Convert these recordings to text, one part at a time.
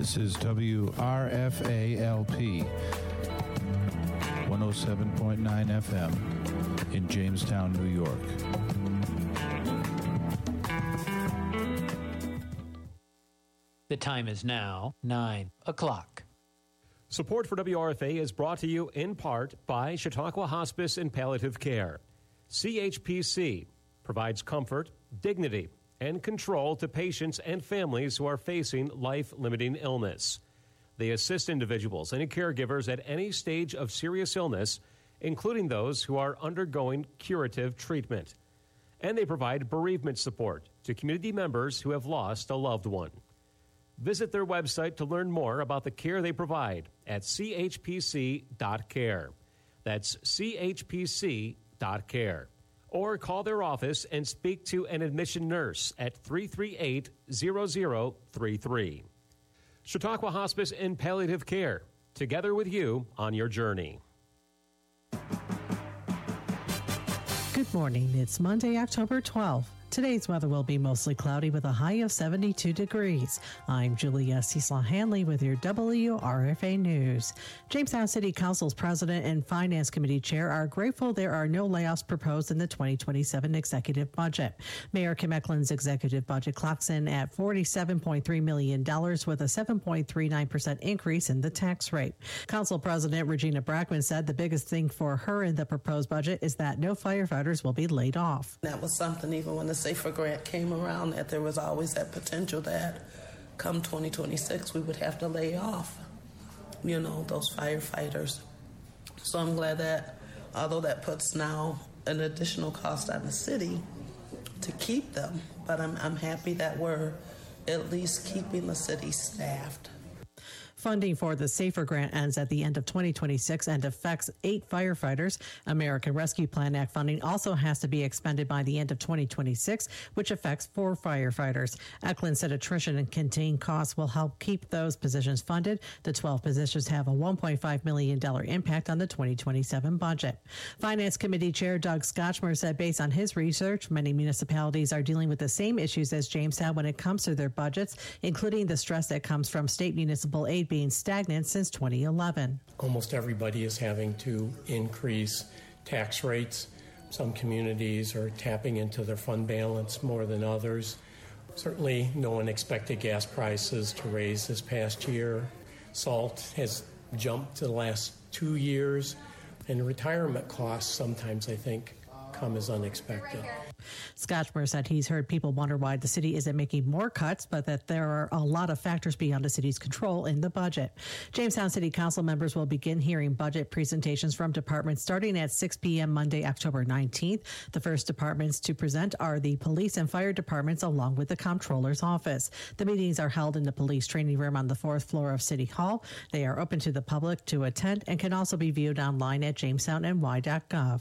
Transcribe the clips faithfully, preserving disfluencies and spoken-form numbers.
This is W R F A L P, one oh seven point nine F M in Jamestown, New York. The time is now nine o'clock. Support for W R F A is brought to you in part by Chautauqua Hospice and Palliative Care. C H P C provides comfort, dignity, and control to patients and families who are facing life-limiting illness. They assist individuals and caregivers at any stage of serious illness, including those who are undergoing curative treatment. And they provide bereavement support to community members who have lost a loved one. Visit their website to learn more about the care they provide at c h p c dot care. That's c h p c dot care. Or call their office and speak to an admission nurse at three three eight, zero zero three three. Chautauqua Hospice and Palliative Care, together with you on your journey. Good morning. It's Monday, October twelfth. Today's weather will be mostly cloudy with a high of seventy-two degrees. I'm Julia Cecil Hanley with your W R F A News. Jamestown City Council's President and Finance Committee Chair are grateful there are no layoffs proposed in the twenty twenty-seven executive budget. Mayor Kim Eklund's executive budget clocks in at forty-seven point three million dollars with a seven point three nine percent increase in the tax rate. Council President Regina Brackman said the biggest thing for her in the proposed budget is that no firefighters will be laid off. That was something even when the Safer Grant came around, that there was always that potential that come twenty twenty-six we would have to lay off, you know, those firefighters. So I'm glad that, although that puts now an additional cost on the city to keep them, but I'm, I'm happy that we're at least keeping the city staffed. Funding for the Safer Grant ends at the end of twenty twenty-six and affects eight firefighters. American Rescue Plan Act funding also has to be expended by the end of twenty twenty-six, which affects four firefighters. Eklund said attrition and contained costs will help keep those positions funded. The twelve positions have a one point five million dollars impact on the twenty twenty-seven budget. Finance Committee Chair Doug Scotchmer said based on his research, many municipalities are dealing with the same issues as Jamestown when it comes to their budgets, including the stress that comes from state municipal aid being stagnant since twenty eleven. Almost everybody is having to increase tax rates. Some communities are tapping into their fund balance more than others. Certainly, no one expected gas prices to raise this past year. Salt has jumped the last two years, and retirement costs sometimes, I think, come as unexpected. Scotchmer said he's heard people wonder why the city isn't making more cuts, but that there are a lot of factors beyond the city's control in the budget. Jamestown City Council members will begin hearing budget presentations from departments starting at six p.m. Monday, October nineteenth. The first departments to present are the police and fire departments, along with the comptroller's office. The meetings are held in the police training room on the fourth floor of City Hall. They are open to the public to attend and can also be viewed online at jamestown n y dot gov.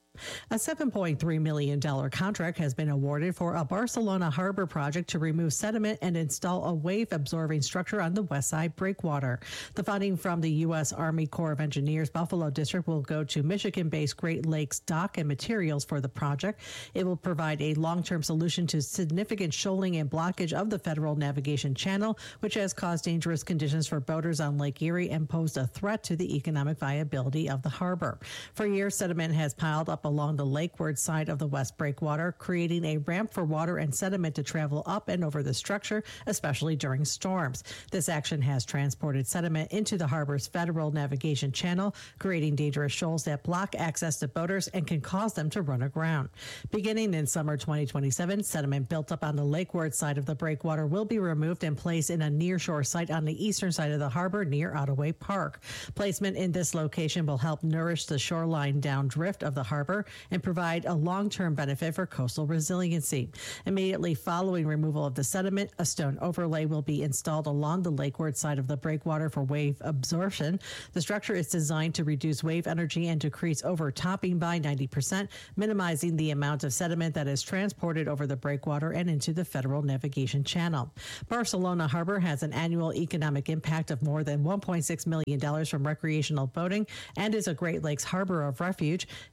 A seven point three million dollars contract has been awarded for a Barcelona Harbor project to remove sediment and install a wave-absorbing structure on the west side breakwater. The funding from the U S. Army Corps of Engineers Buffalo District will go to Michigan-based Great Lakes Dock and Materials for the project. It will provide a long-term solution to significant shoaling and blockage of the Federal Navigation Channel, which has caused dangerous conditions for boaters on Lake Erie and posed a threat to the economic viability of the harbor. For years, sediment has piled up along the lakeward side of the west breakwater, creating a ramp for water and sediment to travel up and over the structure, especially during storms. This action has transported sediment into the harbor's Federal Navigation Channel, creating dangerous shoals that block access to boaters and can cause them to run aground. Beginning in summer twenty twenty-seven, sediment built up on the lakeward side of the breakwater will be removed and placed in a nearshore site on the eastern side of the harbor near Ottaway Park. Placement in this location will help nourish the shoreline downdrift of the harbor and provide a long-term benefit for coastal resiliency. Immediately following removal of the sediment, a stone overlay will be installed along the lakeward side of the breakwater for wave absorption. The structure is designed to reduce wave energy and decrease overtopping by ninety percent, minimizing the amount of sediment that is transported over the breakwater and into the Federal Navigation Channel. Barcelona Harbor has an annual economic impact of more than one point six million dollars from recreational boating and is a Great Lakes harbor of refuge. In twenty twenty,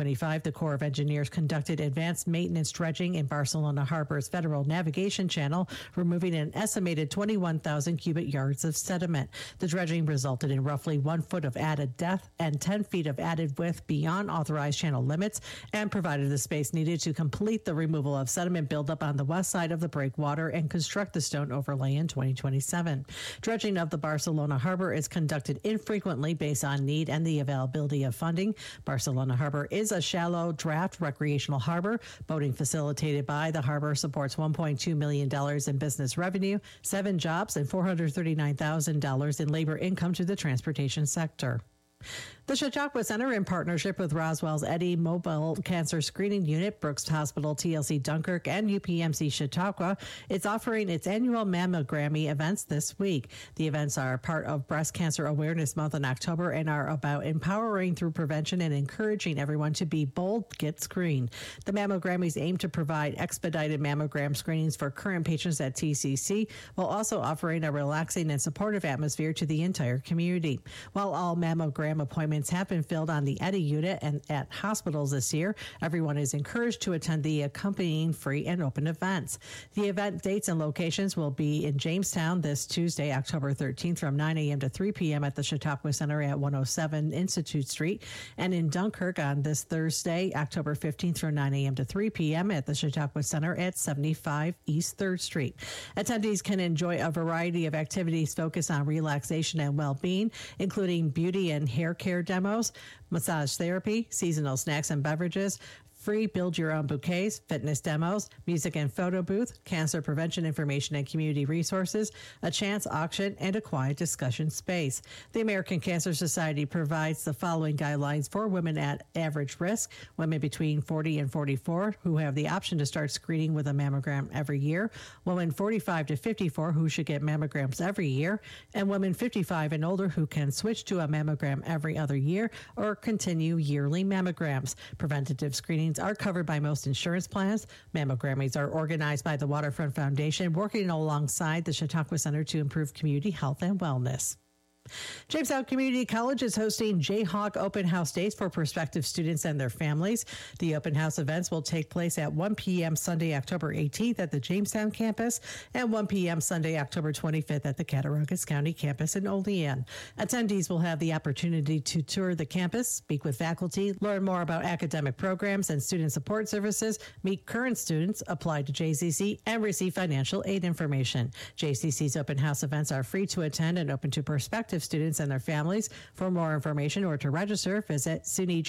twenty-five, the Corps of Engineers conducted advanced maintenance dredging in Barcelona Harbor's Federal Navigation Channel, removing an estimated twenty-one thousand cubic yards of sediment. The dredging resulted in roughly one foot of added depth and ten feet of added width beyond authorized channel limits, and provided the space needed to complete the removal of sediment buildup on the west side of the breakwater and construct the stone overlay in twenty twenty-seven. Dredging of the Barcelona Harbor is conducted infrequently based on need and the availability of funding. Barcelona Harbor is a shallow draft recreational harbor. Boating facilitated by the harbor supports one point two million dollars in business revenue, seven jobs, and four hundred thirty-nine thousand dollars in labor income to the transportation sector. The Chautauqua Center, in partnership with Roswell's Eddy Mobile Cancer Screening Unit, Brooks Hospital, T L C Dunkirk, and U P M C Chautauqua, is offering its annual Mammogrammy events this week. The events are part of Breast Cancer Awareness Month in October and are about empowering through prevention and encouraging everyone to be bold, get screened. The Mammogrammys aim to provide expedited mammogram screenings for current patients at T C C, while also offering a relaxing and supportive atmosphere to the entire community. While all mammogram appointments have been filled on the Eddy unit and at hospitals this year, everyone is encouraged to attend the accompanying free and open events. The event dates and locations will be in Jamestown this Tuesday, October thirteenth, from nine a.m. to three p.m. at the Chautauqua Center at one oh seven Institute Street, and in Dunkirk on this Thursday, October fifteenth, from nine a.m. to three p.m. at the Chautauqua Center at seventy-five East third Street. Attendees can enjoy a variety of activities focused on relaxation and well-being, including beauty and hair care demos, massage therapy, seasonal snacks and beverages, free build-your-own bouquets, fitness demos, music and photo booth, cancer prevention information and community resources, a chance auction, and a quiet discussion space. The American Cancer Society provides the following guidelines for women at average risk: women between forty and forty-four who have the option to start screening with a mammogram every year, women forty-five to fifty-four who should get mammograms every year, and women fifty-five and older who can switch to a mammogram every other year or continue yearly mammograms. Preventative screenings are covered by most insurance plans. Mammogrammies are organized by the Waterfront Foundation, working alongside the Chautauqua Center to improve community health and wellness. Jamestown Community College is hosting Jayhawk Open House Days for prospective students and their families. The open house events will take place at one p.m. Sunday, October eighteenth at the Jamestown campus and one p.m. Sunday, October twenty-fifth at the Cattaraugus County campus in Olean. Attendees will have the opportunity to tour the campus, speak with faculty, learn more about academic programs and student support services, meet current students, apply to J C C, and receive financial aid information. J C C's open house events are free to attend and open to prospective students and their families. For more information or to register, visit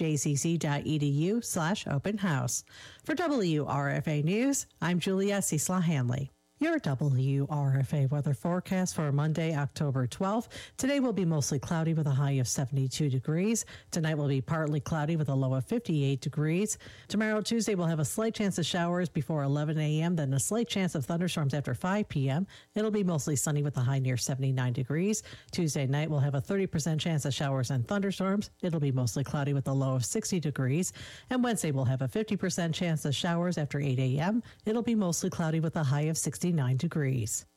sunyjcc.edu slash open house. For W R F A News, I'm Julia Cecil Hanley. Your W R F A weather forecast for Monday, October twelfth. Today will be mostly cloudy with a high of seventy-two degrees. Tonight will be partly cloudy with a low of fifty-eight degrees. Tomorrow, Tuesday, we'll have a slight chance of showers before eleven a.m., then a slight chance of thunderstorms after five p.m. It'll be mostly sunny with a high near seventy-nine degrees. Tuesday night, we'll have a thirty percent chance of showers and thunderstorms. It'll be mostly cloudy with a low of sixty degrees. And Wednesday, we'll have a fifty percent chance of showers after eight a.m. It'll be mostly cloudy with a high of sixty-nine degrees.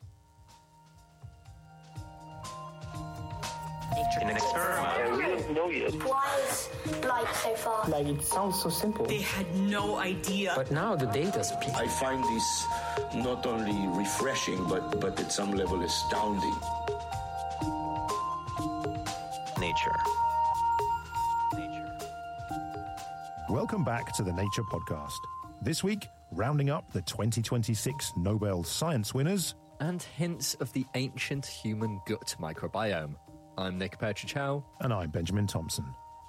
In an experiment. We don't know yet. Why is light so far? Like, it sounds so simple. They had no idea. But now the data speaks. I find this not only refreshing, but, but at some level astounding. Nature. Nature. Welcome back to the Nature Podcast. This week, rounding up the twenty twenty-six Nobel Science winners. And hints of the ancient human gut microbiome. I'm Nick Petrichow. And I'm Benjamin Thompson.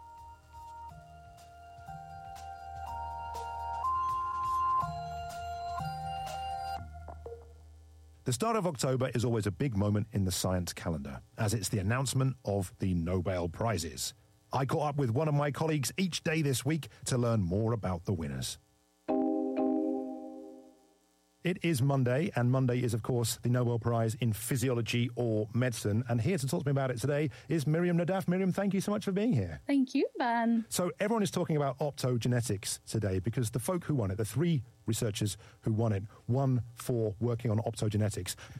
The start of October is always a big moment in the science calendar, as it's the announcement of the Nobel Prizes. I caught up with one of my colleagues each day this week to learn more about the winners. It is Monday, and Monday is, of course, the Nobel Prize in Physiology or Medicine. And here to talk to me about it today is Miriam Nadaf. Miriam, thank you so much for being here. Thank you, Ben. So everyone is talking about optogenetics today because the folk who won it, the three researchers who won it, won for working on optogenetics. Now,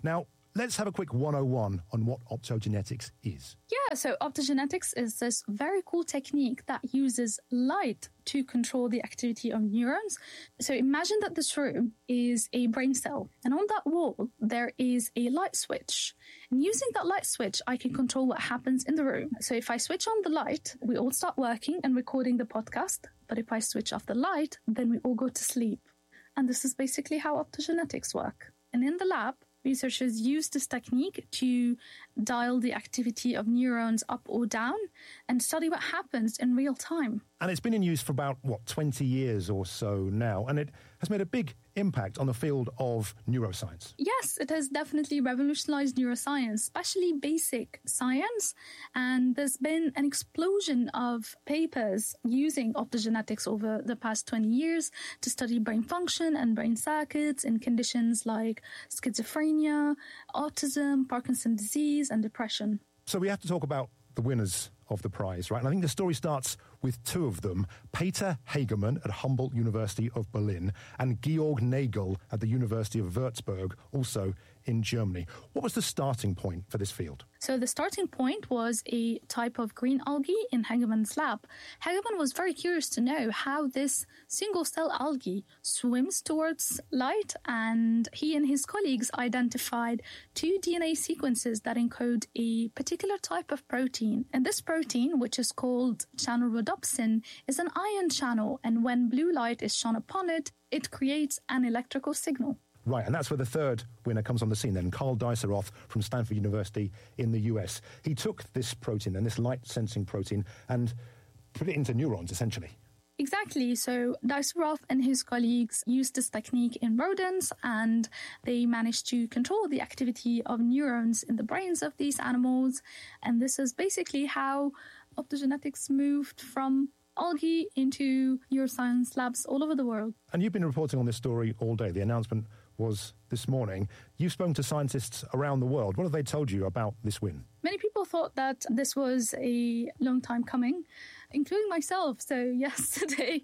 let's have a quick one oh one on what optogenetics is. Yeah, so optogenetics is this very cool technique that uses light to control the activity of neurons. So imagine that this room is a brain cell, and on that wall, there is a light switch. And using that light switch, I can control what happens in the room. So if I switch on the light, we all start working and recording the podcast. But if I switch off the light, then we all go to sleep. And this is basically how optogenetics work. And in the lab, researchers use this technique to dial the activity of neurons up or down and study what happens in real time. And it's been in use for about, what, twenty years or so now, and it has made a big impact on the field of neuroscience. Yes, it has definitely revolutionized neuroscience, especially basic science, and there's been an explosion of papers using optogenetics over the past twenty years to study brain function and brain circuits in conditions like schizophrenia, autism, Parkinson's disease, and depression. So we have to talk about the winners of the prize, right? And I think the story starts with two of them, Peter Hagemann at Humboldt University of Berlin and Georg Nagel at the University of Würzburg, also in Germany. What was the starting point for this field? So the starting point was a type of green algae in Hagemann's lab. Hagemann was very curious to know how this single-cell algae swims towards light, and he and his colleagues identified two D N A sequences that encode a particular type of protein. And this protein, which is called channel rhodopsin, is an ion channel, and when blue light is shone upon it, it creates an electrical signal. Right, and that's where the third winner comes on the scene then, Carl Diceroth from Stanford University in the U S. He took this protein, then this light-sensing protein, and put it into neurons, essentially. Exactly. So Diceroth and his colleagues used this technique in rodents, and they managed to control the activity of neurons in the brains of these animals. And this is basically how optogenetics moved from algae into neuroscience labs all over the world. And you've been reporting on this story all day. The announcement was this morning. You've spoken to scientists around the world. What have they told you about this win? Many people thought that this was a long time coming, including myself. So yesterday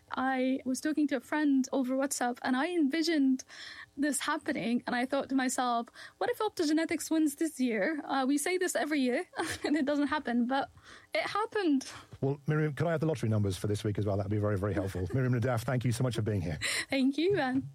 I was talking to a friend over WhatsApp, and I envisioned this happening, and I thought to myself, what if optogenetics wins this year? Uh, we say this every year and it doesn't happen, but it happened. Well, Miriam, can I have the lottery numbers for this week as well? That would be very, very helpful. Miriam Nadaf, thank you so much for being here. Thank you, Ben.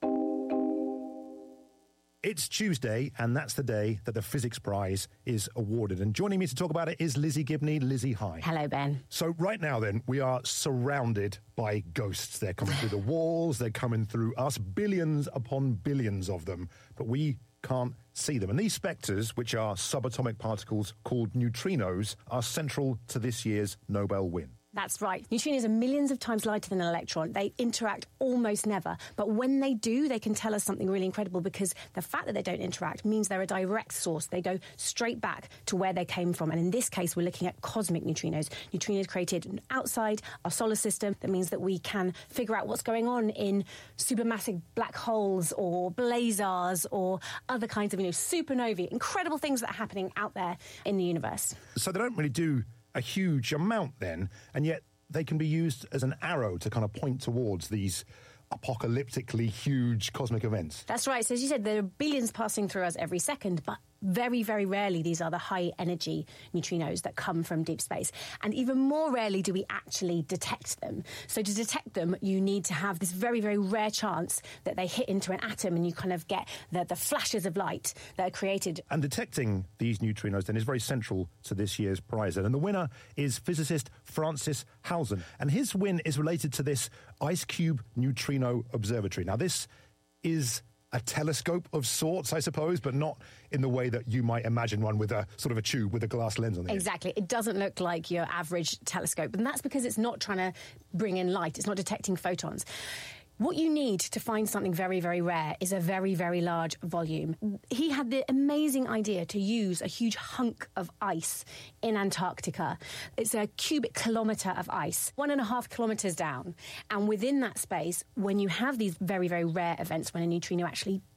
It's Tuesday, and that's the day that the Physics Prize is awarded. And joining me to talk about it is Lizzie Gibney. Lizzie, hi. Hello, Ben. So right now, then, we are surrounded by ghosts. They're coming through the walls, they're coming through us, billions upon billions of them, but we can't see them. And these spectres, which are subatomic particles called neutrinos, are central to this year's Nobel win. That's right. Neutrinos are millions of times lighter than an electron. They interact almost never. But when they do, they can tell us something really incredible, because the fact that they don't interact means they're a direct source. They go straight back to where they came from. And in this case, we're looking at cosmic neutrinos. Neutrinos created outside our solar system. That means that we can figure out what's going on in supermassive black holes or blazars or other kinds of, you know, supernovae, incredible things that are happening out there in the universe. So they don't really do a huge amount then, and yet they can be used as an arrow to kind of point towards these apocalyptically huge cosmic events. That's right. So as you said, there are billions passing through us every second, but very, very rarely these are the high-energy neutrinos that come from deep space. And even more rarely do we actually detect them. So to detect them, you need to have this very, very rare chance that they hit into an atom and you kind of get the, the flashes of light that are created. And detecting these neutrinos then is very central to this year's prize. And the winner is physicist Francis Halzen. And his win is related to this IceCube Neutrino Observatory. Now, this is a telescope of sorts, I suppose, but not in the way that you might imagine one with a sort of a tube with a glass lens on it. Exactly. It doesn't look like your average telescope, and that's because it's not trying to bring in light. It's not detecting photons. What you need to find something very, very rare is a very, very large volume. He had the amazing idea to use a huge hunk of ice in Antarctica. It's a cubic kilometre of ice, one and a half kilometres down. And within that space, when you have these very, very rare events, when a neutrino actually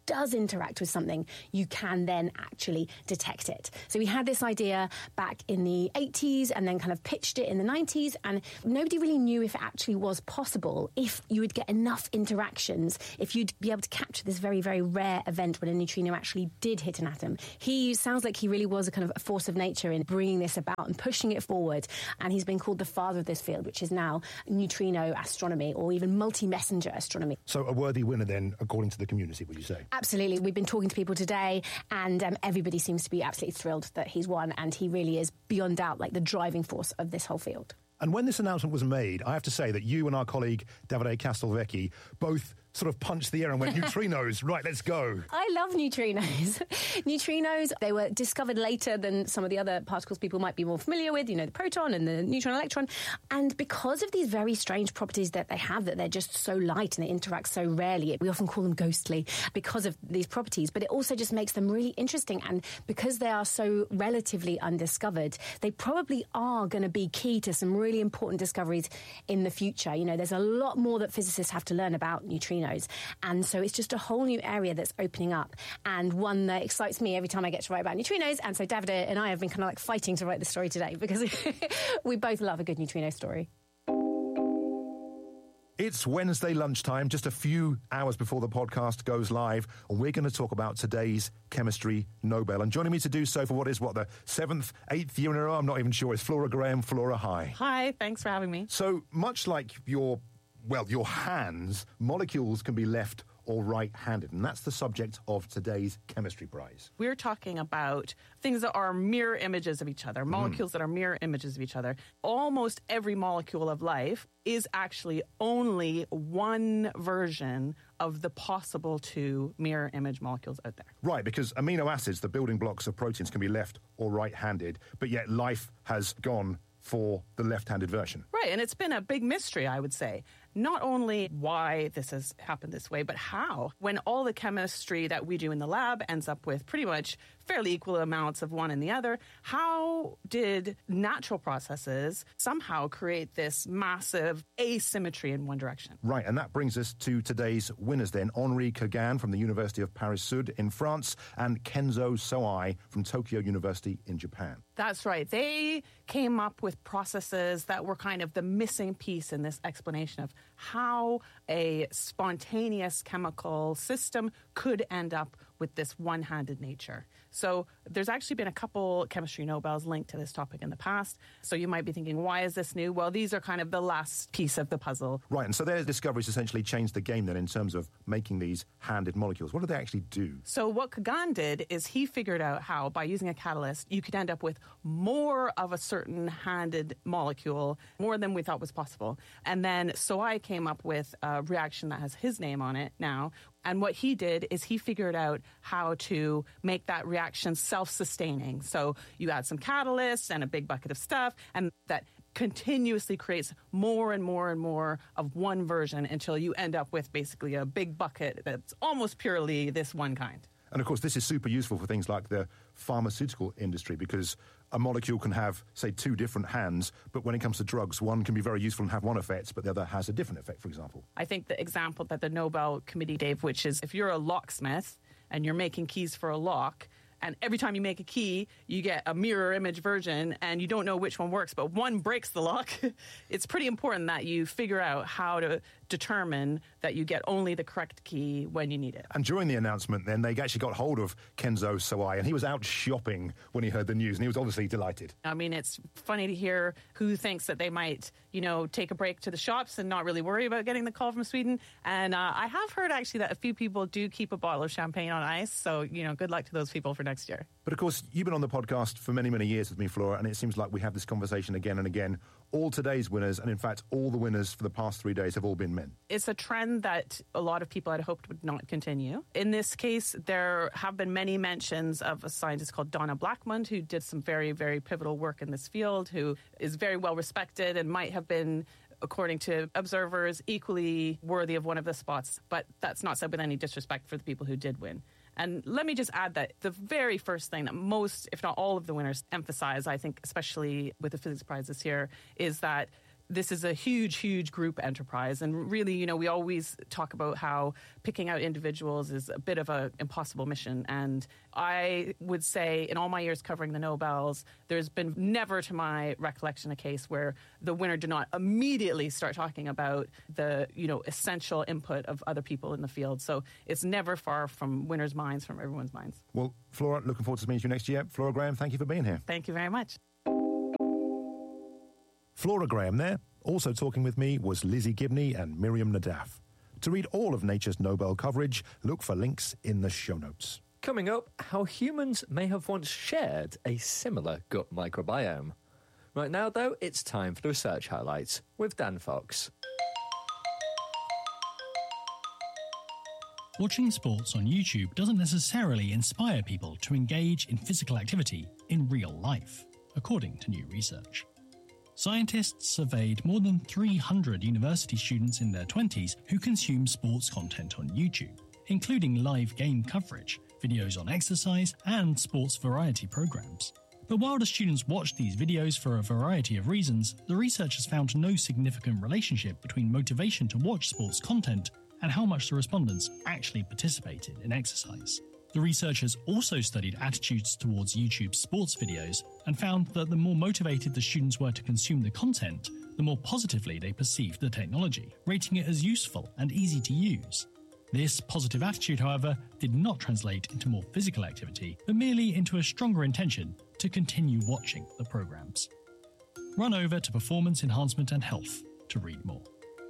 does interact with something, you can then actually detect it. So we had this idea back in the eighties and then kind of pitched it in the nineties, and nobody really knew if it actually was possible, if you would get enough interactions, if you'd be able to capture this very, very rare event when a neutrino actually did hit an atom. He sounds like he really was a kind of a force of nature in bringing this about and pushing it forward, and he's been called the father of this field, which is now neutrino astronomy or even multi-messenger astronomy. So a worthy winner then, according to the community, would you say? Absolutely. We've been talking to people today, and um, everybody seems to be absolutely thrilled that he's won, and he really is, beyond doubt, like the driving force of this whole field. And when this announcement was made, I have to say that you and our colleague Davide Castelvecchi both sort of punched the air and went, neutrinos, right, let's go. I love neutrinos. Neutrinos, they were discovered later than some of the other particles people might be more familiar with, you know, the proton and the neutron electron. And because of these very strange properties that they have, that they're just so light and they interact so rarely, we often call them ghostly because of these properties. But it also just makes them really interesting. And because they are so relatively undiscovered, they probably are going to be key to some really important discoveries in the future. You know, there's a lot more that physicists have to learn about neutrinos. And so it's just a whole new area that's opening up, and one that excites me every time I get to write about neutrinos. And so Davide and I have been kind of like fighting to write the story today because we both love a good neutrino story. It's Wednesday lunchtime, just a few hours before the podcast goes live, and we're going to talk about today's Chemistry Nobel. And joining me to do so for what is, what, the seventh, eighth year in a row, I'm not even sure, is Flora Graham. Flora, hi. Hi, thanks for having me. So, much like your, well, your hands, molecules can be left or right-handed, and that's the subject of today's Chemistry Prize. We're talking about things that are mirror images of each other, molecules mm. that are mirror images of each other. Almost every molecule of life is actually only one version of the possible two mirror image molecules out there. Right, because amino acids, the building blocks of proteins, can be left or right-handed, but yet life has gone for the left-handed version. Right, and it's been a big mystery, I would say. Not only why this has happened this way, but how. When all the chemistry that we do in the lab ends up with pretty much fairly equal amounts of one and the other, how did natural processes somehow create this massive asymmetry in one direction? Right, and that brings us to today's winners then. Henri Kagan from the University of Paris-Sud in France and Kenzo Soai from Tokyo University in Japan. That's right. They came up with processes that were kind of the missing piece in this explanation of how a spontaneous chemical system could end up with this one-handed nature. So there's actually been a couple chemistry Nobels linked to this topic in the past. So you might be thinking, why is this new? Well, these are kind of the last piece of the puzzle. Right, and so their discoveries essentially changed the game then in terms of making these handed molecules. What do they actually do? So what Kagan did is he figured out how, by using a catalyst, you could end up with more of a certain handed molecule, more than we thought was possible. And then Soai came up with a reaction that has his name on it now. And what he did is he figured out how to make that reaction self-sustaining. So you add some catalysts and a big bucket of stuff, and that continuously creates more and more and more of one version until you end up with basically a big bucket that's almost purely this one kind. And, of course, this is super useful for things like the pharmaceutical industry because a molecule can have, say, two different hands, but when it comes to drugs, one can be very useful and have one effect, but the other has a different effect, for example. I think the example that the Nobel Committee gave, which is if you're a locksmith and you're making keys for a lock, and every time you make a key, you get a mirror image version, and you don't know which one works, but one breaks the lock. It's pretty important that you figure out how to determine that you get only the correct key when you need it. And during the announcement, then, they actually got hold of Kenzo Soai, and he was out shopping when he heard the news, and he was obviously delighted. I mean, it's funny to hear who thinks that they might, you know, take a break to the shops and not really worry about getting the call from Sweden. And uh, I have heard, actually, that a few people do keep a bottle of champagne on ice, so, you know, good luck to those people for next year. But, of course, you've been on the podcast for many, many years with me, Flora, and it seems like we have this conversation again and again. All today's winners, and in fact, all the winners for the past three days have all been men. It's a trend that a lot of people had hoped would not continue. In this case, there have been many mentions of a scientist called Donna Blackmund, who did some very, very pivotal work in this field, who is very well respected and might have been, according to observers, equally worthy of one of the spots. But that's not said with any disrespect for the people who did win. And let me just add that the very first thing that most, if not all of the winners emphasize, I think especially with the physics prizes here, is that this is a huge, huge group enterprise. And really, you know, we always talk about how picking out individuals is a bit of an impossible mission. And I would say in all my years covering the Nobels, there's been never to my recollection a case where the winner did not immediately start talking about the, you know, essential input of other people in the field. So it's never far from winners' minds, from everyone's minds. Well, Flora, looking forward to meeting you next year. Flora Graham, thank you for being here. Thank you very much. Flora Graham there. Also talking with me was Lizzie Gibney and Miriam Nadaf. To read all of Nature's Nobel coverage, look for links in the show notes. Coming up, how humans may have once shared a similar gut microbiome. Right now, though, it's time for the research highlights with Dan Fox. Watching sports on YouTube doesn't necessarily inspire people to engage in physical activity in real life, according to new research. Scientists surveyed more than three hundred university students in their twenties who consume sports content on YouTube, including live game coverage, videos on exercise, and sports variety programs. But while the students watched these videos for a variety of reasons, the researchers found no significant relationship between motivation to watch sports content and how much the respondents actually participated in exercise. The researchers also studied attitudes towards YouTube sports videos and found that the more motivated the students were to consume the content, the more positively they perceived the technology, rating it as useful and easy to use. This positive attitude, however, did not translate into more physical activity, but merely into a stronger intention to continue watching the programs. Run over to Performance Enhancement and Health to read more.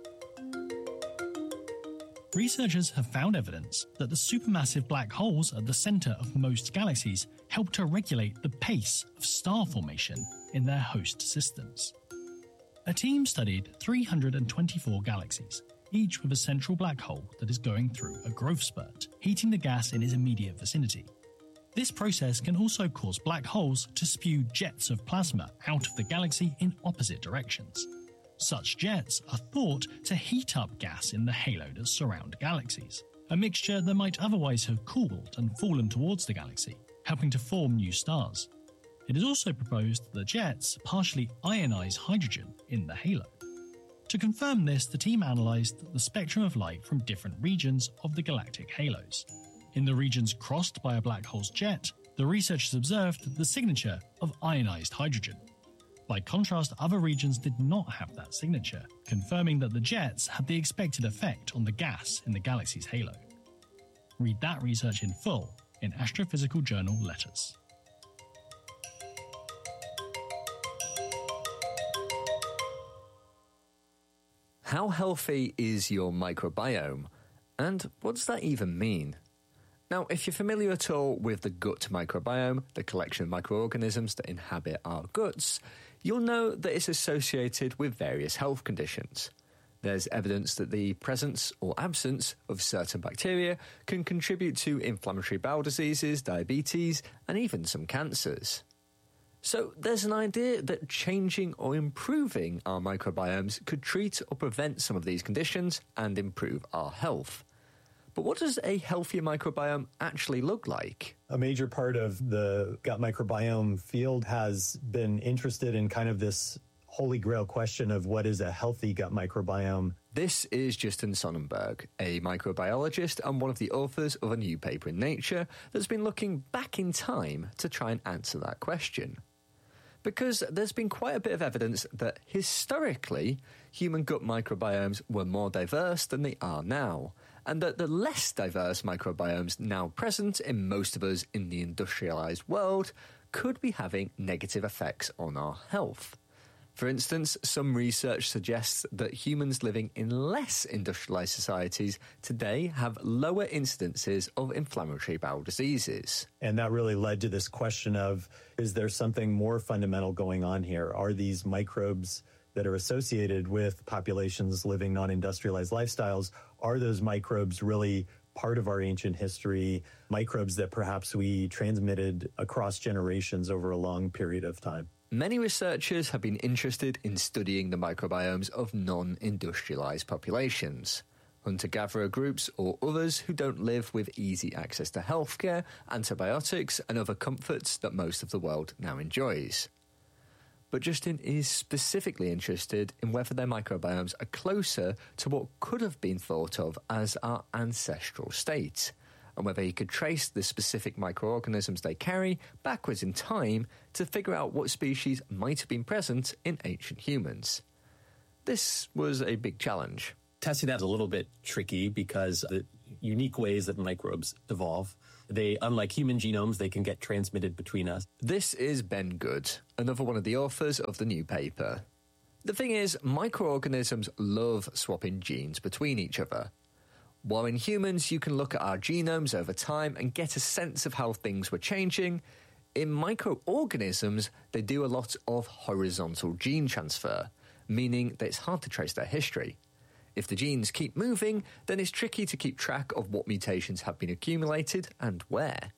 Researchers have found evidence that the supermassive black holes at the center of most galaxies help to regulate the pace of star formation in their host systems. A team studied three hundred twenty-four galaxies, each with a central black hole that is going through a growth spurt, heating the gas in its immediate vicinity. This process can also cause black holes to spew jets of plasma out of the galaxy in opposite directions. Such jets are thought to heat up gas in the halo that surround galaxies, a mixture that might otherwise have cooled and fallen towards the galaxy, helping to form new stars. It is also proposed that the jets partially ionize hydrogen in the halo. To confirm this, the team analyzed the spectrum of light from different regions of the galactic halos. In the regions crossed by a black hole's jet, the researchers observed the signature of ionized hydrogen. By contrast, other regions did not have that signature, confirming that the jets had the expected effect on the gas in the galaxy's halo. Read that research in full in Astrophysical Journal Letters. How healthy is your microbiome? And what does that even mean? Now, if you're familiar at all with the gut microbiome, the collection of microorganisms that inhabit our guts, you'll know that it's associated with various health conditions. There's evidence that the presence or absence of certain bacteria can contribute to inflammatory bowel diseases, diabetes, and even some cancers. So there's an idea that changing or improving our microbiomes could treat or prevent some of these conditions and improve our health. But what does a healthier microbiome actually look like? A major part of the gut microbiome field has been interested in kind of this holy grail question of what is a healthy gut microbiome. This is Justin Sonnenberg, a microbiologist and one of the authors of a new paper in Nature that's been looking back in time to try and answer that question. Because there's been quite a bit of evidence that historically human gut microbiomes were more diverse than they are now, and that the less diverse microbiomes now present in most of us in the industrialised world could be having negative effects on our health. For instance, some research suggests that humans living in less industrialised societies today have lower incidences of inflammatory bowel diseases. And that really led to this question of, is there something more fundamental going on here? Are these microbes that are associated with populations living non-industrialized lifestyles, are those microbes really part of our ancient history, microbes that perhaps we transmitted across generations over a long period of time? Many researchers have been interested in studying the microbiomes of non-industrialized populations, hunter-gatherer groups or others who don't live with easy access to healthcare, antibiotics and other comforts that most of the world now enjoys. But Justin is specifically interested in whether their microbiomes are closer to what could have been thought of as our ancestral state, and whether he could trace the specific microorganisms they carry backwards in time to figure out what species might have been present in ancient humans. This was a big challenge. Testing that is a little bit tricky because the unique ways that microbes evolve, they, unlike human genomes, they can get transmitted between us. This is Ben Good, another one of the authors of the new paper. The thing is, microorganisms love swapping genes between each other. While in humans you can look at our genomes over time and get a sense of how things were changing, in microorganisms they do a lot of horizontal gene transfer, meaning that it's hard to trace their history. If the genes keep moving, then it's tricky to keep track of what mutations have been accumulated and where.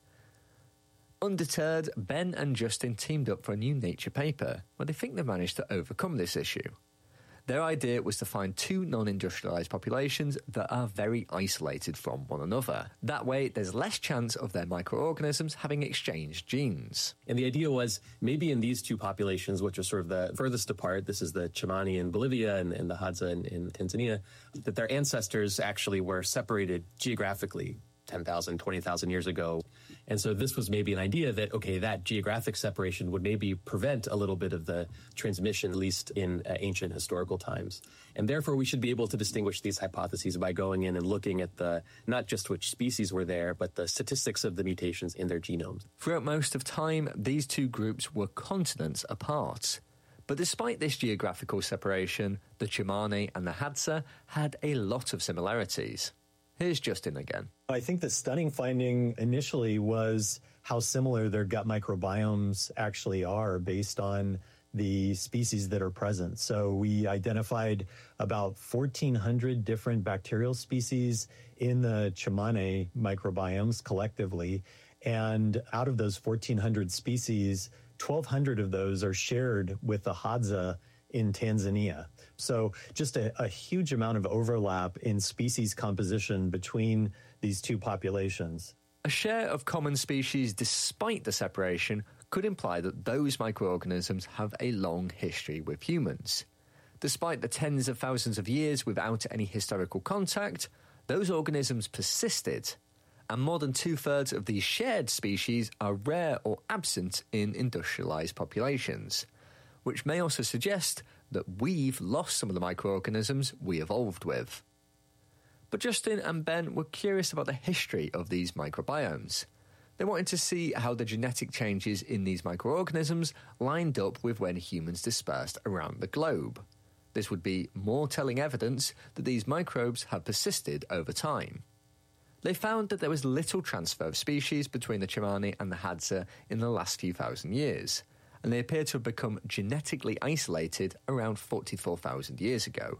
Undeterred, Ben and Justin teamed up for a new Nature paper where they think they've managed to overcome this issue. Their idea was to find two non-industrialised populations that are very isolated from one another. That way, there's less chance of their microorganisms having exchanged genes. And the idea was maybe in these two populations, which are sort of the furthest apart, this is the Chimani in Bolivia and, and the Hadza in, in Tanzania, that their ancestors actually were separated geographically ten thousand, twenty thousand years ago. And so this was maybe an idea that, okay, that geographic separation would maybe prevent a little bit of the transmission, at least in uh, ancient historical times. And therefore, we should be able to distinguish these hypotheses by going in and looking at the not just which species were there, but the statistics of the mutations in their genomes. Throughout most of time, these two groups were continents apart. But despite this geographical separation, the Chimani and the Hadza had a lot of similarities. Here's Justin again. I think the stunning finding initially was how similar their gut microbiomes actually are based on the species that are present. So we identified about fourteen hundred different bacterial species in the Chimani microbiomes collectively. And out of those fourteen hundred species, twelve hundred of those are shared with the Hadza in Tanzania. So just a, a huge amount of overlap in species composition between these two populations. A share of common species despite the separation could imply that those microorganisms have a long history with humans. Despite the tens of thousands of years without any historical contact, those organisms persisted, and more than two-thirds of these shared species are rare or absent in industrialised populations, which may also suggest that we've lost some of the microorganisms we evolved with. But Justin and Ben were curious about the history of these microbiomes. They wanted to see how the genetic changes in these microorganisms lined up with when humans dispersed around the globe. This would be more telling evidence that these microbes have persisted over time. They found that there was little transfer of species between the Chimani and the Hadza in the last few thousand years, and they appear to have become genetically isolated around forty-four thousand years ago.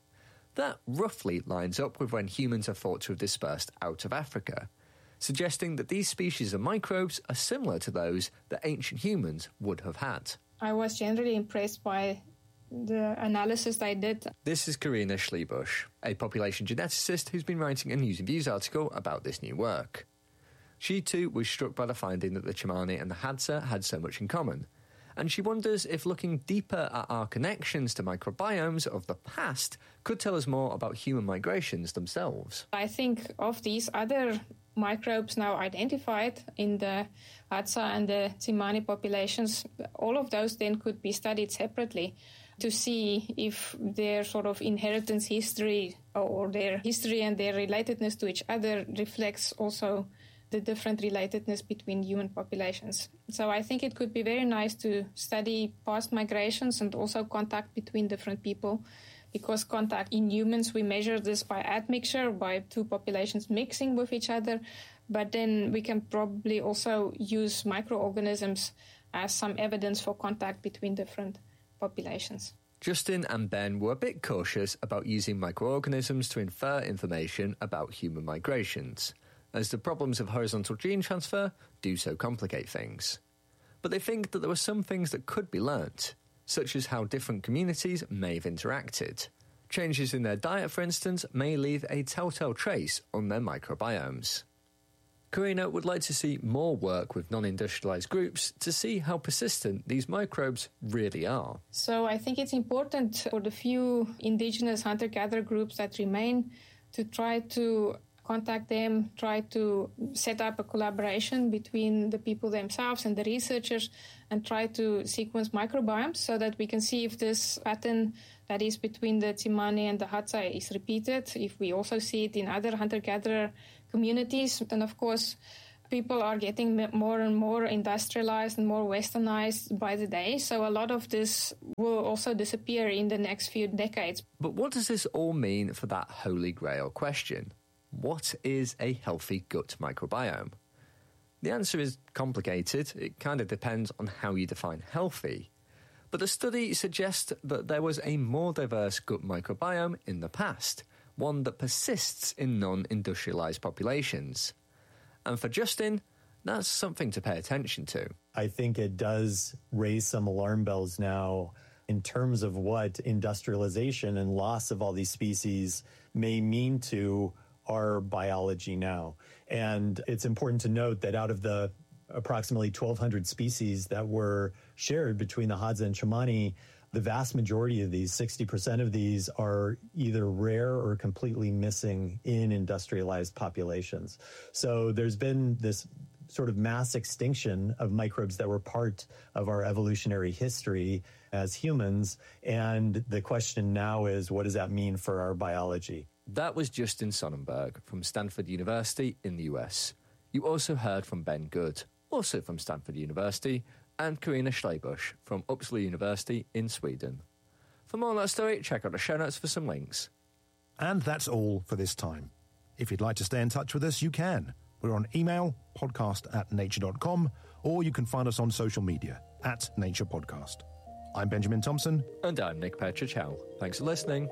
That roughly lines up with when humans are thought to have dispersed out of Africa, suggesting that these species of microbes are similar to those that ancient humans would have had. I was generally impressed by the analysis they did. This is Karina Schlebusch, a population geneticist who's been writing a News and Views article about this new work. She too was struck by the finding that the Chimani and the Hadza had so much in common, and she wonders if looking deeper at our connections to microbiomes of the past could tell us more about human migrations themselves. I think of these other microbes now identified in the Hadza and the Chimani populations, all of those then could be studied separately to see if their sort of inheritance history or their history and their relatedness to each other reflects also the different relatedness between human populations. So I think it could be very nice to study past migrations and also contact between different people, because contact in humans, we measure this by admixture, by two populations mixing with each other, but then we can probably also use microorganisms as some evidence for contact between different populations. Justin and Ben were a bit cautious about using microorganisms to infer information about human migrations, as the problems of horizontal gene transfer do so complicate things. But they think that there were some things that could be learnt, such as how different communities may have interacted. Changes in their diet, for instance, may leave a telltale trace on their microbiomes. Karina would like to see more work with non-industrialized groups to see how persistent these microbes really are. So I think it's important for the few indigenous hunter-gatherer groups that remain to try to contact them, try to set up a collaboration between the people themselves and the researchers, and try to sequence microbiomes so that we can see if this pattern that is between the Tsimane and the Hadza is repeated, if we also see it in other hunter-gatherer communities. And of course, people are getting more and more industrialized and more westernized by the day, so a lot of this will also disappear in the next few decades. But what does this all mean for that holy grail question? What is a healthy gut microbiome? The answer is complicated. It kind of depends on how you define healthy. But the study suggests that there was a more diverse gut microbiome in the past, one that persists in non-industrialized populations. And for Justin, that's something to pay attention to. I think it does raise some alarm bells now in terms of what industrialization and loss of all these species may mean to our biology now. And it's important to note that out of the approximately twelve hundred species that were shared between the Hadza and Tsimane, the vast majority of these, sixty percent of these, are either rare or completely missing in industrialized populations. So there's been this sort of mass extinction of microbes that were part of our evolutionary history as humans. And the question now is, what does that mean for our biology? That was Justin Sonnenberg from Stanford University in the U S. You also heard from Ben Good, also from Stanford University, and Karina Schleibusch from Uppsala University in Sweden. For more on that story, check out the show notes for some links. And that's all for this time. If you'd like to stay in touch with us, you can. We're on email, podcast at nature dot com, or you can find us on social media, at Nature Podcast. I'm Benjamin Thompson. And I'm Nick Petrichow. Thanks for listening.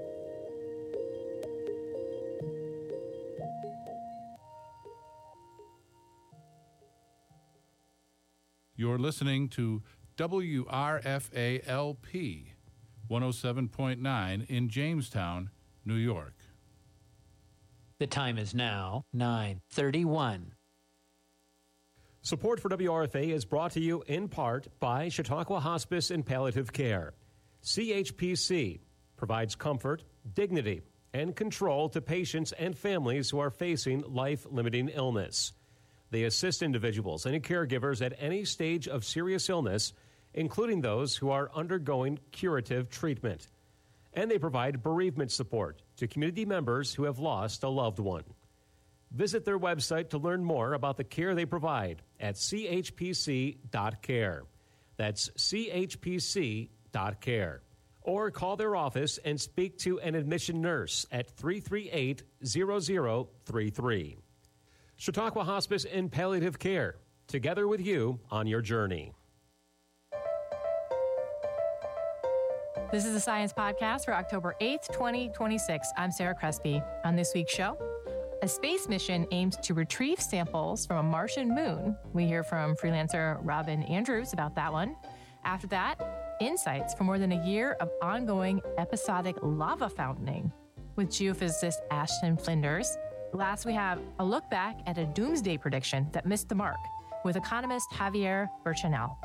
You're listening to W R F A L P one oh seven point nine in Jamestown, New York. The time is now nine thirty-one. Support for W R F A is brought to you in part by Chautauqua Hospice and Palliative Care. C H P C provides comfort, dignity, and control to patients and families who are facing life-limiting illness. They assist individuals and caregivers at any stage of serious illness, including those who are undergoing curative treatment. And they provide bereavement support to community members who have lost a loved one. Visit their website to learn more about the care they provide at c h p c dot care. That's c h p c dot care. Or call their office and speak to an admission nurse at three three eight, zero zero three three. Chautauqua Hospice and Palliative Care, together with you on your journey. This is the Science Podcast for October eighth, twenty twenty-six. I'm Sarah Crespi. On this week's show, a space mission aims to retrieve samples from a Martian moon. We hear from freelancer Robin Andrews about that one. After that, insights from more than a year of ongoing episodic lava fountaining with geophysicist Ashton Flinders. Last, we have a look back at a doomsday prediction that missed the mark with economist Javier Burchinel.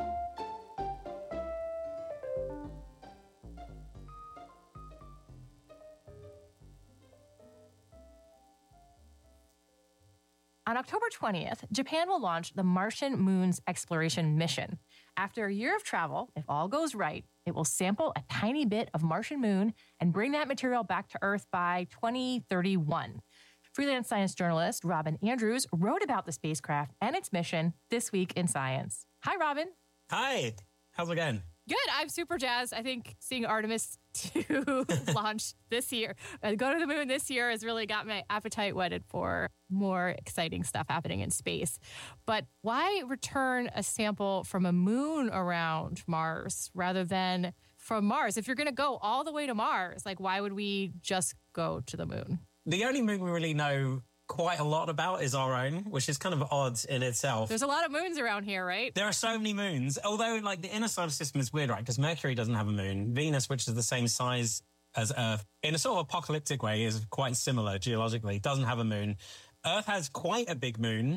On October twentieth, Japan will launch the Martian Moon's exploration mission. After a year of travel, if all goes right, it will sample a tiny bit of Martian moon and bring that material back to Earth by twenty thirty-one. Freelance science journalist Robin Andrews wrote about the spacecraft and its mission this week in Science. Hi, Robin. Hi. How's it going? Good. I'm super jazzed. I think seeing Artemis two launch this year, uh, go to the moon this year has really got my appetite whetted for more exciting stuff happening in space. But why return a sample from a moon around Mars rather than from Mars? If you're going to go all the way to Mars, like, why would we just go to the moon? The only moon we really know quite a lot about is our own, which is kind of odd in itself. There's a lot of moons around here, right? There are so many moons, although like the inner solar system is weird, right? Because Mercury doesn't have a moon. Venus, which is the same size as Earth, in a sort of apocalyptic way, is quite similar geologically, doesn't have a moon. Earth has quite a big moon.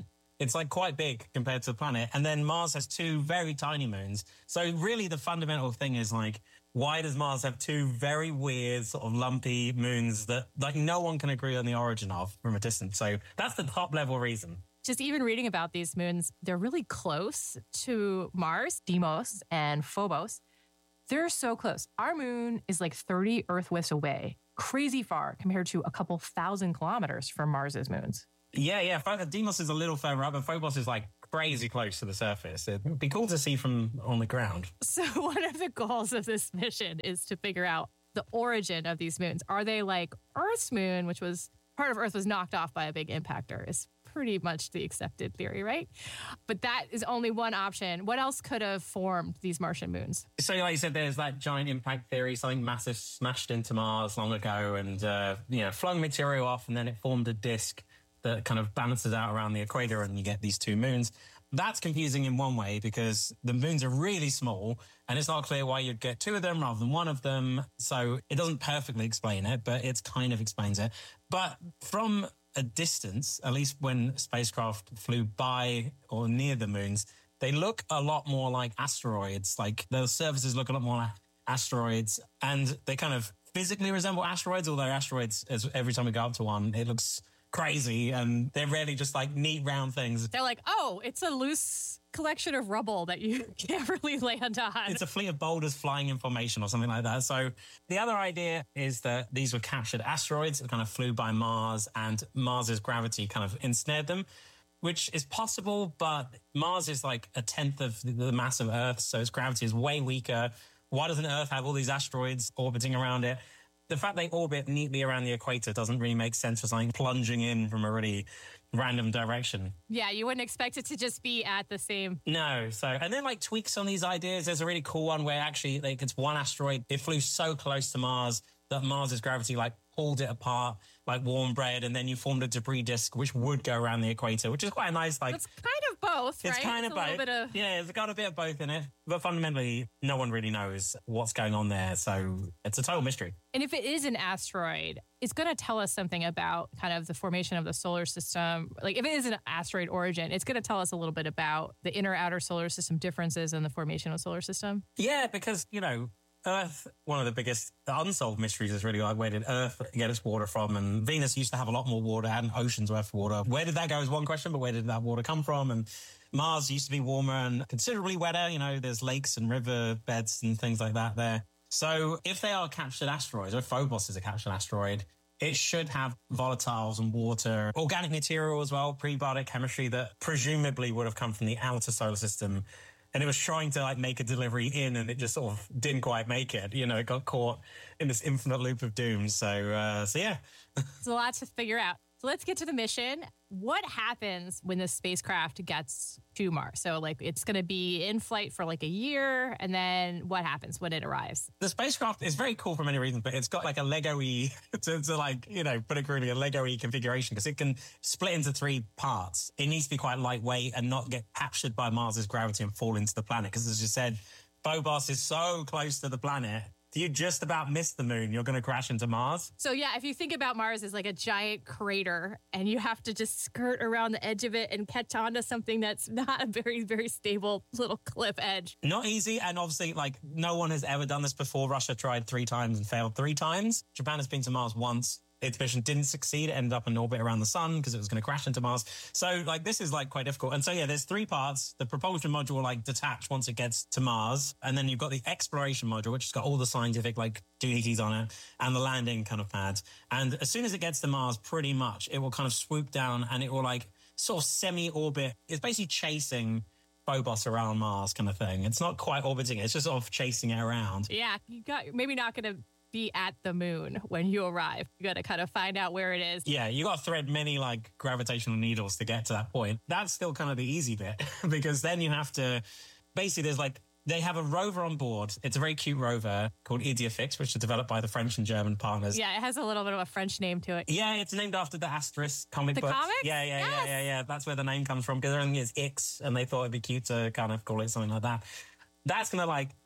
It's like quite big compared to the planet. And then Mars has two very tiny moons. So really the fundamental thing is like, why does Mars have two very weird sort of lumpy moons that like no one can agree on the origin of from a distance? So that's the top level reason. Just even reading about these moons, they're really close to Mars, Deimos, and Phobos. They're so close. Our moon is like thirty Earth widths away, crazy far compared to a couple thousand kilometers from Mars's moons. Yeah, yeah. Deimos is a little further up, and Phobos is like crazy close to the surface. It'd be cool to see from on the ground. So one of the goals of this mission is to figure out the origin of these moons. Are they like Earth's moon, which was part of Earth was knocked off by a big impactor? Is pretty much the accepted theory, right? But that is only one option. What else could have formed these Martian moons? So like you said, there's that giant impact theory, something massive smashed into Mars long ago and, uh, you know, flung material off, and then it formed a disk that kind of balances out around the equator, and you get these two moons. That's confusing in one way because the moons are really small and it's not clear why you'd get two of them rather than one of them. So it doesn't perfectly explain it, but it kind of explains it. But from a distance, at least when spacecraft flew by or near the moons, they look a lot more like asteroids. Like the surfaces look a lot more like asteroids, and they kind of physically resemble asteroids, although asteroids, as every time we go up to one, it looks crazy, and they're really just like neat round things. They're like, oh, it's a loose collection of rubble that you can't really land on. It's a fleet of boulders flying in formation or something like that. So the other idea is that these were captured asteroids that kind of flew by Mars, and Mars's gravity kind of ensnared them, which is possible, but Mars is like a tenth of the mass of Earth, so its gravity is way weaker. Why doesn't Earth have all these asteroids orbiting around it? The fact they orbit neatly around the equator doesn't really make sense for something plunging in from a really random direction. Yeah, you wouldn't expect it to just be at the same. No. So, and then like tweaks on these ideas. There's a really cool one where actually like it's one asteroid. It flew so close to Mars that Mars's gravity like pulled it apart like warm bread, and then you formed a debris disk which would go around the equator, which is quite a nice like. It's kind of both, right? It's kind it's of both. Bit of... Yeah, it's got a bit of both in it, but fundamentally, no one really knows what's going on there. So it's a total mystery. And if it is an asteroid, it's going to tell us something about kind of the formation of the solar system. Like if it is an asteroid origin, it's going to tell us a little bit about the inner outer solar system differences in the formation of the solar system. Yeah, because, you know, Earth, one of the biggest unsolved mysteries is really like, where did Earth get its water from? And Venus used to have a lot more water and oceans worth of water. Where did that go is one question, but where did that water come from? And Mars used to be warmer and considerably wetter. You know, there's lakes and river beds and things like that there. So if they are captured asteroids, or if Phobos is a captured asteroid, it should have volatiles and water, organic material as well, prebiotic chemistry that presumably would have come from the outer solar system. And it was trying to like make a delivery in, and it just sort of didn't quite make it. You know, it got caught in this infinite loop of doom. So, uh, so yeah. There's a lot to figure out. So let's get to the mission. What happens when the spacecraft gets to Mars? So like it's going to be in flight for like a year, and then what happens when it arrives? The spacecraft is very cool for many reasons, but it's got like a Lego-y, to, to like, you know, put it crudely, a Lego-y configuration, because it can split into three parts. It needs to be quite lightweight and not get captured by Mars's gravity and fall into the planet, because as you said, Phobos is so close to the planet. If you just about miss the moon, you're going to crash into Mars. So yeah, if you think about Mars as like a giant crater and you have to just skirt around the edge of it and catch onto something that's not a very, very stable little cliff edge. Not easy. And obviously, like, no one has ever done this before. Russia tried three times and failed three times. Japan has been to Mars once. Its mission didn't succeed. It ended up in orbit around the sun because it was going to crash into Mars. So, like, this is, like, quite difficult. And so, yeah, there's three parts. The propulsion module will, like, detach once it gets to Mars. And then you've got the exploration module, which has got all the scientific, like, doohickeys on it, and the landing kind of pads. And as soon as it gets to Mars, pretty much, it will kind of swoop down and it will, like, sort of semi-orbit. It's basically chasing Phobos around Mars kind of thing. It's not quite orbiting it. It's just sort of chasing it around. Yeah, you got maybe not going to be at the moon when you arrive. You got to kind of find out where it is. Yeah, you got to thread many like gravitational needles to get to that point. That's still kind of the easy bit because then you have to basically there's like they have a rover on board. It's a very cute rover called Ideafix, which is developed by the French and German partners. Yeah, it has a little bit of a French name to it. Yeah, it's named after the Asterisk comic the book. Comics? Yeah, yeah, yes. yeah, yeah, yeah. That's where the name comes from because everything is Ix, and they thought it'd be cute to kind of call it something like that. That's going to like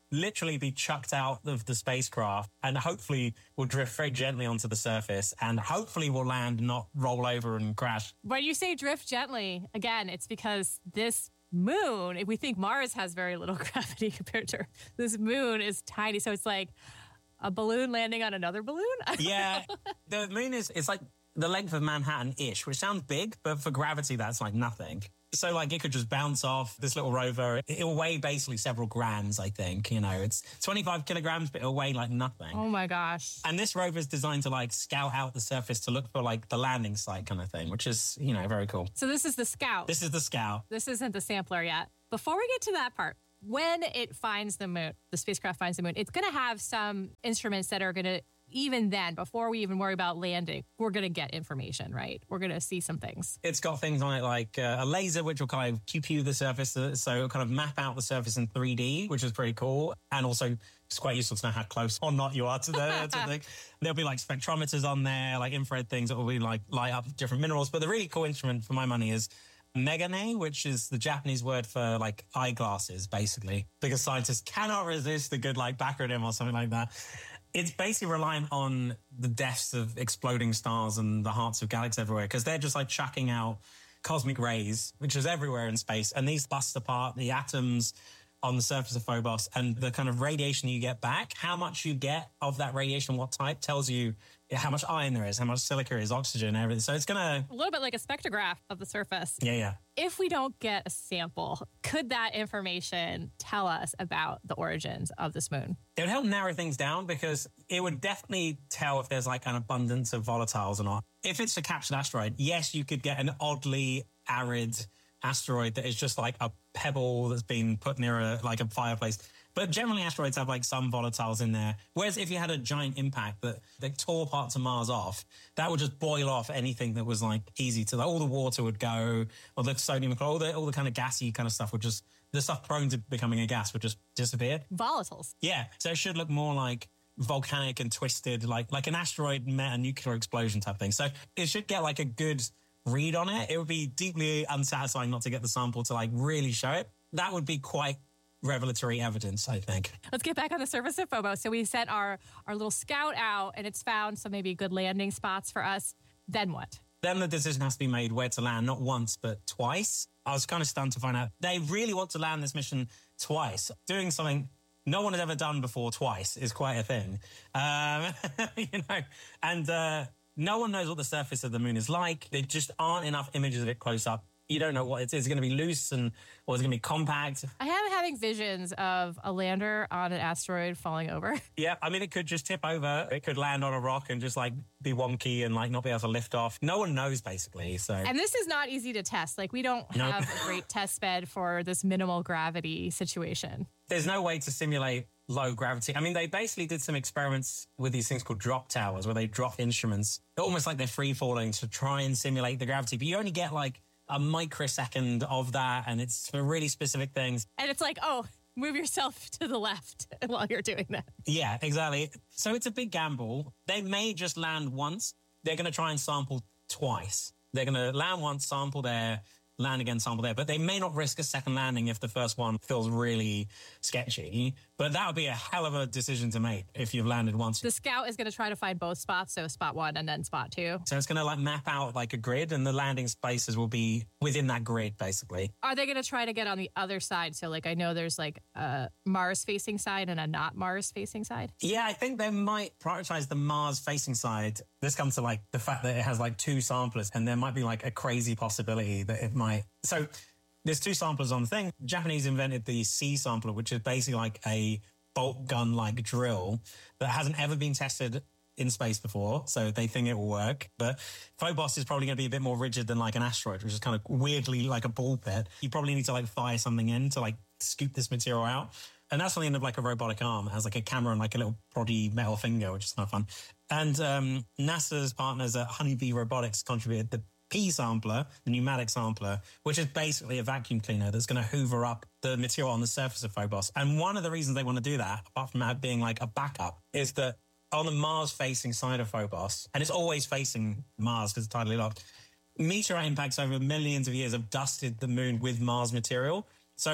literally be chucked out of the spacecraft and hopefully will drift very gently onto the surface and hopefully will land, not roll over and crash. When you say drift gently, again, it's because this moon, if we think Mars has very little gravity compared to Earth, this moon is tiny. So it's like a balloon landing on another balloon? Yeah. The moon is, it's like the length of Manhattan-ish, which sounds big, but for gravity, that's like nothing. So, like, it could just bounce off this little rover. It'll weigh basically several grams, I think. You know, it's twenty-five kilograms, but it'll weigh like nothing. Oh, my gosh. And this rover is designed to, like, scout out the surface to look for, like, the landing site kind of thing, which is, you know, very cool. So this is the Scout. This is the Scout. This isn't the sampler yet. Before we get to that part, when it finds the moon, the spacecraft finds the moon, it's going to have some instruments that are going to, even then, before we even worry about landing, we're going to get information, right? We're going to see some things. It's got things on it like uh, a laser, which will kind of Q P U the surface. So it'll kind of map out the surface in three D, which is pretty cool. And also, it's quite useful to know how close or not you are to the, to the there'll be like spectrometers on there, like infrared things that will be like light up different minerals. But the really cool instrument for my money is Megane, which is the Japanese word for like eyeglasses, basically, because scientists cannot resist a good like backronym or something like that. It's basically reliant on the deaths of exploding stars and the hearts of galaxies everywhere, because they're just like chucking out cosmic rays, which is everywhere in space. And these bust apart the atoms on the surface of Phobos, and the kind of radiation you get back, how much you get of that radiation, what type, tells you how much iron there is, how much silica is, oxygen, everything. So it's going to... A little bit like a spectrograph of the surface. Yeah, yeah. If we don't get a sample, could that information tell us about the origins of this moon? It would help narrow things down, because it would definitely tell if there's like an abundance of volatiles or not. If it's a captured asteroid, yes, you could get an oddly arid asteroid that is just like a pebble that's been put near a, like a fireplace. But generally asteroids have like some volatiles in there. Whereas if you had a giant impact that, that tore parts of Mars off, that would just boil off anything that was like easy to, like, all the water would go, or the sodium, all the, all the kind of gassy kind of stuff would just, the stuff prone to becoming a gas would just disappear. Volatiles. Yeah. So it should look more like volcanic and twisted, like, like an asteroid met a nuclear explosion type thing. So it should get like a good read on it. It would be deeply unsatisfying not to get the sample to like really show it. That would be quite revelatory evidence, I think. Let's get back on the surface of Phobos. So we sent our, our little Scout out, and it's found some maybe good landing spots for us. Then what? Then the decision has to be made where to land, not once, but twice. I was kind of stunned to find out they really want to land this mission twice. Doing something no one has ever done before twice is quite a thing. Um, you know, and uh, no one knows what the surface of the moon is like. There just aren't enough images of it close up. You don't know what it is. Is it going to be loose, and or is it going to be compact? I am having visions of a lander on an asteroid falling over. Yeah, I mean, it could just tip over. It could land on a rock and just like be wonky and like not be able to lift off. No one knows, basically. So, and this is not easy to test. Like, we don't Nope. have a great test bed for this minimal gravity situation. There's no way to simulate low gravity. I mean, they basically did some experiments with these things called drop towers, where they drop instruments, almost like they're free falling, to try and simulate the gravity. But you only get like a microsecond of that, and it's for really specific things. And it's like, oh, move yourself to the left while you're doing that. Yeah, exactly. So it's a big gamble. They may just land once. They're going to try and sample twice. They're going to land once, sample there, land again, sample there. But they may not risk a second landing if the first one feels really sketchy. But that would be a hell of a decision to make if you've landed once. The Scout is going to try to find both spots, so spot one and then spot two. So it's going to like map out like a grid, and the landing spaces will be within that grid, basically. Are they going to try to get on the other side? So, like, I know there's like a Mars-facing side and a not Mars-facing side. Yeah, I think they might prioritize the Mars-facing side. This comes to like the fact that it has like two samplers, and there might be like a crazy possibility that it might. So there's two samplers on the thing. Japanese invented the C sampler, which is basically like a bolt gun like drill that hasn't ever been tested in space before, so they think it will work. But Phobos is probably going to be a bit more rigid than like an asteroid, which is kind of weirdly like a ball pit. You probably need to like fire something in to like scoop this material out. And that's on the end of like a robotic arm. It has like a camera and like a little proddy metal finger, which is kind of fun. And um, NASA's partners at Honeybee Robotics contributed the P sampler, the pneumatic sampler, which is basically a vacuum cleaner that's going to hoover up the material on the surface of Phobos. And one of the reasons they want to do that, apart from that being like a backup, is that on the Mars-facing side of Phobos, and it's always facing Mars because it's tidally locked, meteorite impacts over millions of years have dusted the moon with Mars material. So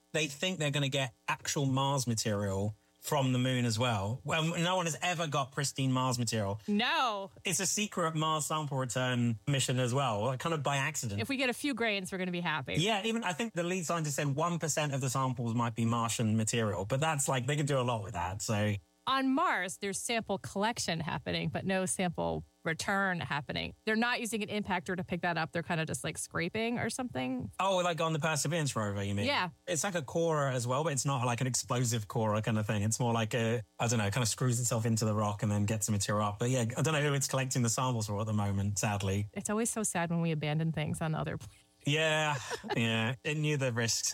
they think they're going to get actual Mars material from the moon as well. Well, no one has ever got pristine Mars material. No. It's a secret Mars sample return mission as well, kind of by accident. If we get a few grains, we're going to be happy. Yeah, even I think the lead scientist said one percent of the samples might be Martian material, but that's like, they can do a lot with that, so... On Mars, there's sample collection happening, but no sample return happening. They're not using an impactor to pick that up. They're kind of just like scraping or something. Oh, like on the Perseverance rover, you mean? Yeah. It's like a corer as well, but it's not like an explosive corer kind of thing. It's more like a, I don't know, it kind of screws itself into the rock and then gets the material up. But yeah, I don't know who it's collecting the samples for at the moment, sadly. It's always so sad when we abandon things on other planets. Yeah, yeah. It knew the risks.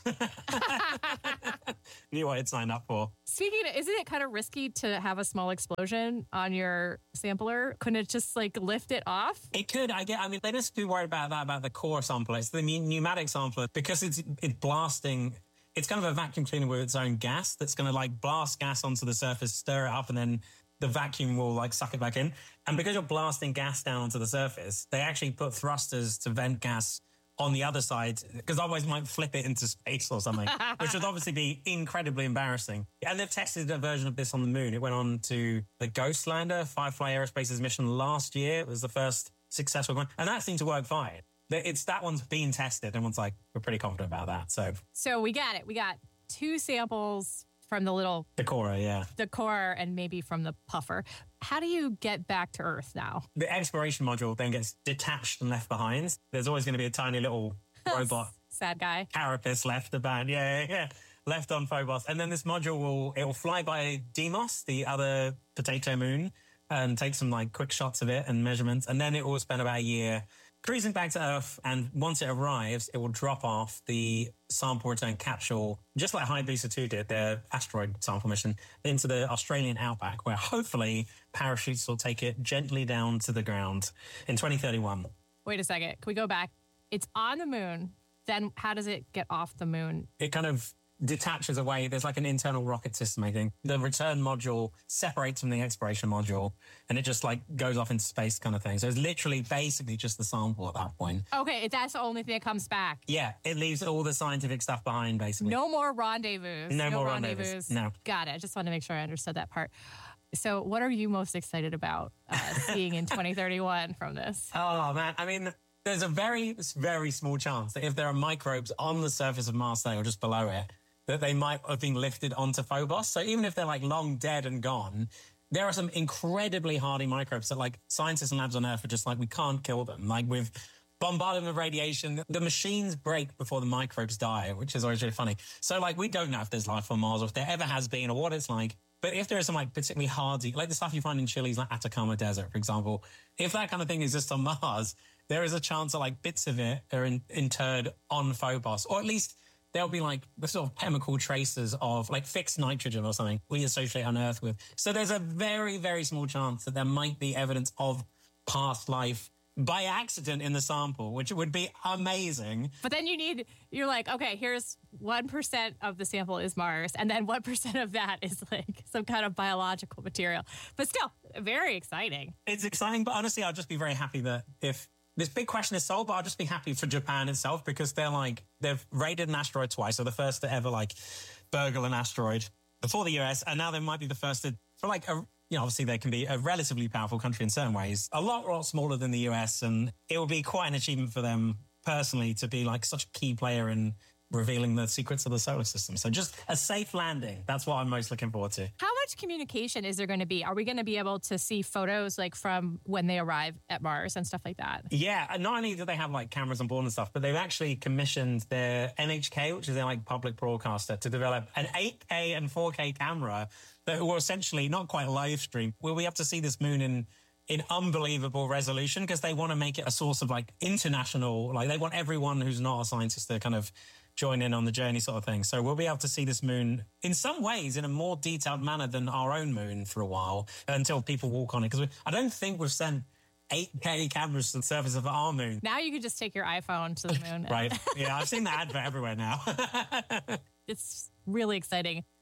Knew what it signed up for. Speaking of, isn't it kind of risky to have a small explosion on your sampler? Couldn't it just like lift it off? It could. I get. I mean, they just be worried about that, about the core sampler. It's the pneumatic sampler because it's it's blasting. It's kind of a vacuum cleaner with its own gas that's going to like blast gas onto the surface, stir it up, and then the vacuum will like suck it back in. And because you're blasting gas down onto the surface, they actually put thrusters to vent gas on the other side, because otherwise it might flip it into space or something, which would obviously be incredibly embarrassing. And they've tested a version of this on the moon. It went on to the Ghost lander, Firefly Aerospace's mission last year. It was the first successful one, and that seemed to work fine. It's that one's being tested. Everyone's like, we're pretty confident about that. So, so we got it. We got two samples from the little... The core, yeah. The core and maybe from the puffer. How do you get back to Earth now? The exploration module then gets detached and left behind. There's always going to be a tiny little robot. Sad guy. Carapace left about, yeah, yeah, yeah. Left on Phobos. And then this module will, it will fly by Deimos, the other potato moon, and take some like quick shots of it and measurements. And then it will spend about a year cruising back to Earth, and once it arrives, it will drop off the sample return capsule, just like Hayabusa two did, their asteroid sample mission, into the Australian outback, where hopefully parachutes will take it gently down to the ground in twenty thirty-one. Wait a second. Can we go back? It's on the moon. Then how does it get off the moon? It kind of detaches away. There's like an internal rocket system, I think. The return module separates from the exploration module, and it just like goes off into space kind of thing. So it's literally basically just the sample at that point. Okay, that's the only thing that comes back. Yeah, it leaves all the scientific stuff behind, basically. No more rendezvous. No, no more rendezvous. rendezvous. No. Got it. I just wanted to make sure I understood that part. So what are you most excited about uh, seeing in twenty thirty-one from this? Oh, man. I mean, there's a very, very small chance that if there are microbes on the surface of Mars today or just below it, that they might have been lifted onto Phobos. So even if they're like long dead and gone, there are some incredibly hardy microbes that like scientists and labs on Earth are just like, we can't kill them. Like with bombardment of radiation, the machines break before the microbes die, which is always really funny. So like, we don't know if there's life on Mars or if there ever has been or what it's like. But if there is some like particularly hardy, like the stuff you find in Chile's like Atacama Desert, for example, if that kind of thing exists on Mars, there is a chance that like bits of it are in, interred on Phobos, or at least there'll be like the sort of chemical traces of like fixed nitrogen or something we associate on Earth with. So there's a very, very small chance that there might be evidence of past life by accident in the sample, which would be amazing. But then you need, you're like, okay, here's one percent of the sample is Mars, and then one percent of that is like some kind of biological material. But still, very exciting. It's exciting, but honestly, I'll just be very happy that if this big question is solved, but I'll just be happy for Japan itself, because they're like, they've raided an asteroid twice. So the first to ever like burgle an asteroid before the U S. And now they might be the first to, for like, a, you know, obviously they can be a relatively powerful country in certain ways, a lot, lot smaller than the U S. And it will be quite an achievement for them personally to be like such a key player in revealing the secrets of the solar system. So just a safe landing. That's what I'm most looking forward to. How much communication is there going to be? Are we going to be able to see photos like from when they arrive at Mars and stuff like that? Yeah. And not only do they have like cameras on board and stuff, but they've actually commissioned their N H K, which is their like public broadcaster, to develop an eight K and four K camera that will essentially not quite live stream. We'll be able to see this moon in in unbelievable resolution, because they want to make it a source of like international, like they want everyone who's not a scientist to kind of join in on the journey sort of thing. So we'll be able to see this moon in some ways in a more detailed manner than our own moon for a while, until people walk on it. Because I don't think we've sent eight K cameras to the surface of our moon. Now you can just take your iPhone to the moon. Right. Yeah, I've seen that advert everywhere now. It's really exciting.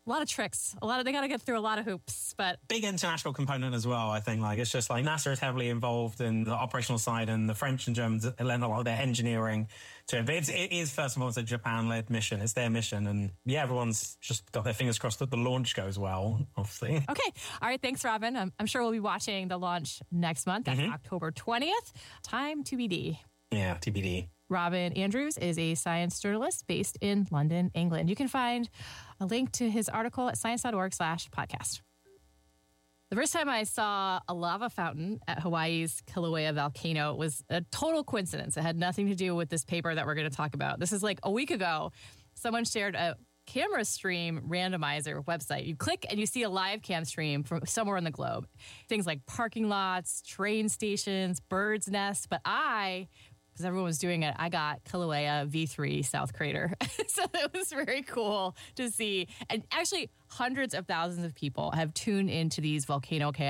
a lot of tricks. A lot of they got to get through a lot of hoops, but big international component as well. I think like it's just like NASA is heavily involved in the operational side, and the French and Germans lend a lot of their engineering to it. But it's, it is first of all it's a Japan-led mission. It's their mission, and yeah, everyone's just got their fingers crossed that the launch goes well. Obviously. Okay. All right. Thanks, Robin. I'm, I'm sure we'll be watching the launch next month. That's mm-hmm. October twentieth. Time to B D. Yeah, T B D. Robin Andrews is a science journalist based in London, England. You can find a link to his article at science.org slash podcast. The first time I saw a lava fountain at Hawaii's Kilauea volcano was a total coincidence. It had nothing to do with this paper that we're going to talk about. This is like a week ago. Someone shared a camera stream randomizer website. You click and you see a live cam stream from somewhere in the globe. Things like parking lots, train stations, birds' nests. But I... because everyone was doing it, I got Kilauea V three South Crater. So that was very cool to see. And actually, hundreds of thousands of people have tuned into these volcano cams